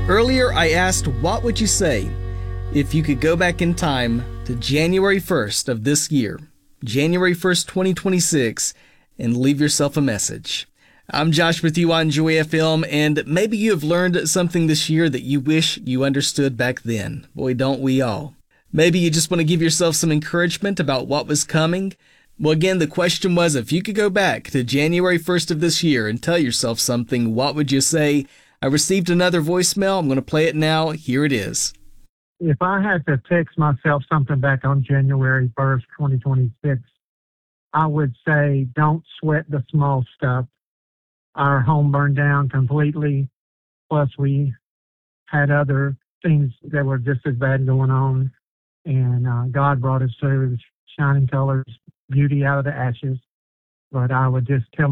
Earlier, I asked, what would you say if you could go back in time to January 1st of this year, January 1st, 2026, and leave yourself a message? I'm Josh with you on Joy FM, and maybe you have learned something this year that you wish you understood back then. Boy, don't we all. Maybe you just want to give yourself some encouragement about what was coming. Well, again, the question was, if you could go back to January 1st of this year and tell yourself something, what would you say? I received another voicemail. I'm going to play it now. Here it is. If I had to text myself something back on January 1st, 2026, I would say, don't sweat the small stuff. Our home burned down completely. Plus, we had other things that were just as bad going on. And God brought us through shining colors, beauty out of the ashes. But I would just tell